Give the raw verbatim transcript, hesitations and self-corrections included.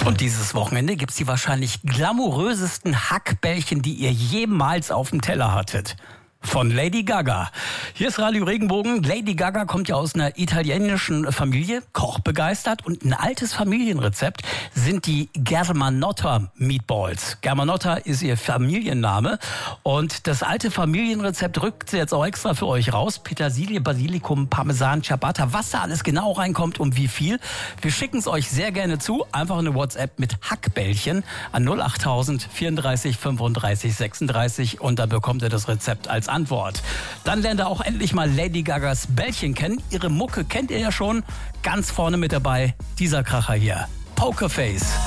Und dieses Wochenende gibt's die wahrscheinlich glamourösesten Hackbällchen, die ihr jemals auf dem Teller hattet. Von Lady Gaga. Hier ist Radio Regenbogen. Lady Gaga kommt ja aus einer italienischen Familie, kochbegeistert, und ein altes Familienrezept sind die Germanotta Meatballs. Germanotta ist ihr Familienname und das alte Familienrezept rückt sie jetzt auch extra für euch raus. Petersilie, Basilikum, Parmesan, Ciabatta, was da alles genau reinkommt und wie viel. Wir schicken es euch sehr gerne zu. Einfach eine WhatsApp mit Hackbällchen an null achttausend vierunddreißig fünfunddreißig sechsunddreißig und dann bekommt ihr das Rezept als Antwort. Dann lernt ihr auch endlich mal Lady Gagas Bällchen kennen. Ihre Mucke kennt ihr ja schon. Ganz vorne mit dabei dieser Kracher hier. Pokerface.